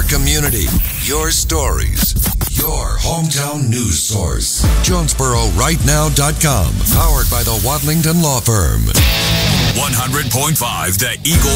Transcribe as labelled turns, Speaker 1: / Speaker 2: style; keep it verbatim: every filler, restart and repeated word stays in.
Speaker 1: community, your stories, your hometown news source. Jonesboro Right Now dot com, powered by the Wadlington Law Firm.
Speaker 2: one hundred point five The Eagle